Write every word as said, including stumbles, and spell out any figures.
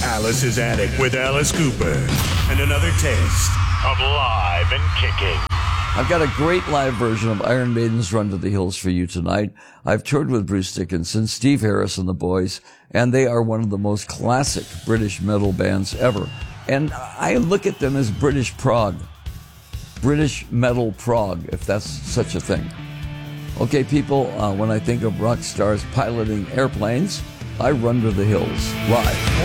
Alice's Attic with Alice Cooper. And another taste of live and kicking. I've got a great live version of Iron Maiden's Run to the Hills for you tonight. I've toured with Bruce Dickinson, Steve Harris, and the boys, and they are one of the most classic British metal bands ever. And I look at them as British prog. British metal prog, if that's such a thing. Okay, people, uh, when I think of rock stars piloting airplanes, I Run to the Hills live.